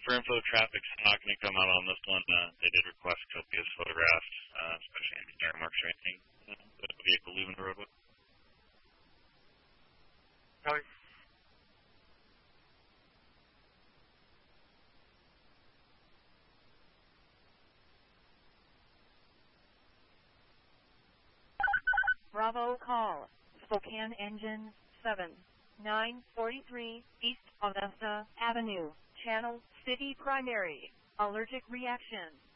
For info, traffic's not going to come out on this one. They did request copious photographs, especially any tire marks or anything that the vehicle leaving the road with. Copy. Bravo call. Spokane Engine 7, 943 East Augusta Avenue. Channel City Primary. Allergic reaction.